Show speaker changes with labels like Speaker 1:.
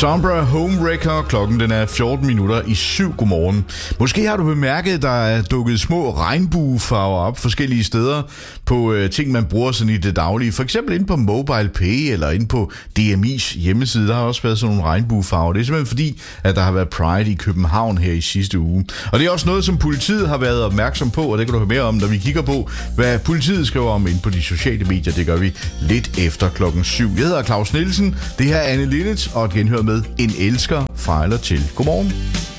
Speaker 1: Sombra Homewrecker. Klokken den er 14 minutter i 7. Godmorgen. Måske har du bemærket, der er dukket små regnbuefarver op forskellige steder på ting, man bruger sådan i det daglige. For eksempel inde på MobilePay eller inde på DMI's hjemmeside. Der har også været sådan nogle regnbuefarver. Det er simpelthen fordi, at der har været Pride i København her i sidste uge. Og det er også noget, som politiet har været opmærksom på, og det kan du høre mere om, når vi kigger på, hvad politiet skriver om inde på de sociale medier. Det gør vi lidt efter klokken 7. Jeg hedder Claus Nielsen. Det her er Anne Linnet, og et genhør med En elsker fejler til. Godmorgen.